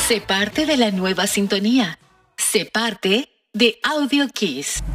Sé parte de la nueva sintonía. Sé parte de Audio Kiss.